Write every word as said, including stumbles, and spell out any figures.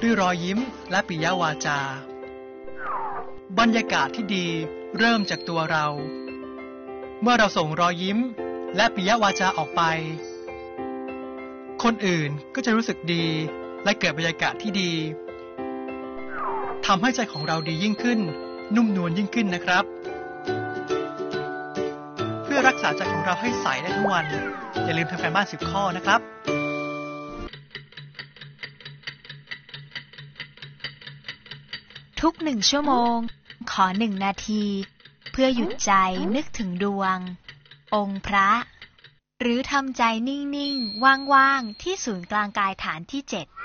ด้วยรอยยิ้มและปิยวาจาบรรยากาศที่ดีเริ่มจากตัวเราเมื่อเราส่งรอยยิ้มและปิยวาจาออกไปคนอื่นก็จะรู้สึกดีและเกิดบรรยากาศที่ดีทำให้ใจของเราดียิ่งขึ้นนุ่มนวลยิ่งขึ้นนะครับเพื่อรักษาใจของเราให้ใสได้ทั้งวันอย่าลืมทำการบ้านสิบข้อนะครับทุกหนึ่งชั่วโมงขอหนึ่งนาทีเพื่อหยุดใจนึกถึงดวงองค์พระหรือทำใจนิ่งๆว่างๆที่ศูนย์กลางกายฐานที่เจ็ด